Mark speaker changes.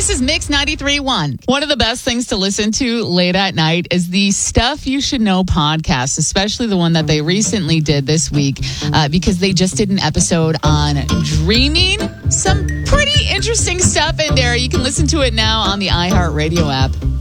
Speaker 1: This is Mix 93.1. One of the best things to listen to late at night is the Stuff You Should Know podcast, especially the one that they recently did this week because they just did an episode on dreaming. Some pretty interesting stuff in there. You can listen to it now on the iHeartRadio app.